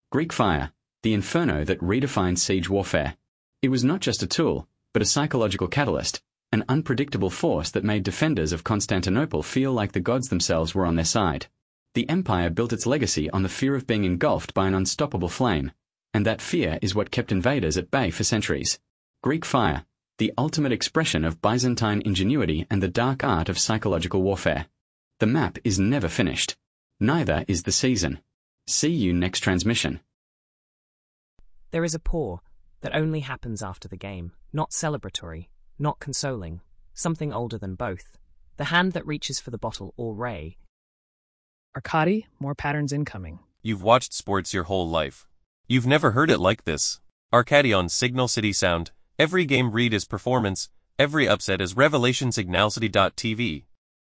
Greek fire, the inferno that redefined siege warfare. It was not just a tool, but a psychological catalyst, an unpredictable force that made defenders of Constantinople feel like the gods themselves were on their side. The empire built its legacy on the fear of being engulfed by an unstoppable flame, and that fear is what kept invaders at bay for centuries. Greek fire, the ultimate expression of Byzantine ingenuity and the dark art of psychological warfare. The map is never finished. Neither is the season. See you next transmission. There is a pour that only happens after the game, not celebratory, not consoling, something older than both. The hand that reaches for the bottle or ray. Arkady, more patterns incoming. You've watched sports your whole life. You've never heard it like this. Arkady on Signal City Sound. Every game read is performance, every upset is revelation. Signalcity.tv.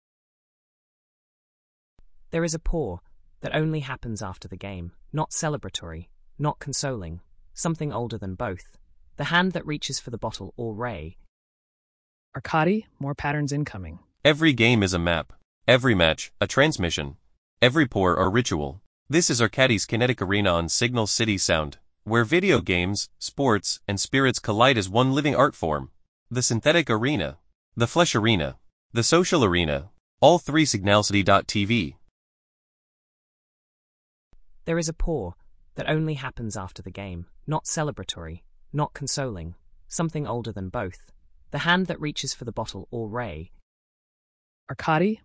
There is a pour that only happens after the game, not celebratory, not consoling, something older than both. The hand that reaches for the bottle or ray. Arkady, more patterns incoming. Every game is a map. Every match, a transmission. Every pour a ritual. This is Arkady's Kinetic Arena on Signal City Sound, where video games, sports, and spirits collide as one living art form. The synthetic arena, the flesh arena, the social arena, all three. Signalcity.tv. There is a pour that only happens after the game, not celebratory, not consoling, something older than both. The hand that reaches for the bottle or ray. Arkady,